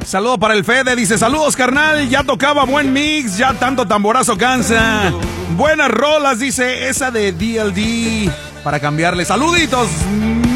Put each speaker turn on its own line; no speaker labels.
Saludo para el Fede, dice, saludos carnal, ya tocaba buen mix, ya tanto tamborazo cansa. Buenas rolas, dice, esa de DLD, para cambiarle. Saluditos,